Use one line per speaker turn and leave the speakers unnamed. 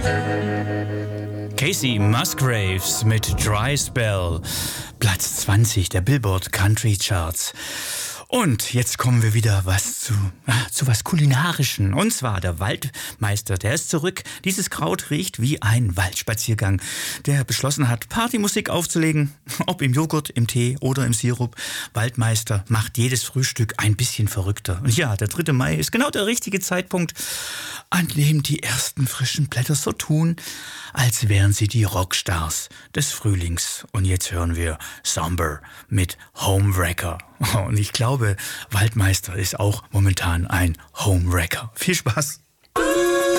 Casey Musgraves mit Dry Spell, Platz 20 der Billboard Country Charts. Und jetzt kommen wir wieder zu was Kulinarischen. Und zwar der Waldmeister, der ist zurück. Dieses Kraut riecht wie ein Waldspaziergang, der beschlossen hat, Partymusik aufzulegen. Ob im Joghurt, im Tee oder im Sirup. Waldmeister macht jedes Frühstück ein bisschen verrückter. Und ja, der 3. Mai ist genau der richtige Zeitpunkt, an dem die ersten frischen Blätter so tun, als wären sie die Rockstars des Frühlings. Und jetzt hören wir Somber mit Homewrecker. Und ich glaube, Waldmeister ist auch momentan ein Homewrecker. Viel Spaß!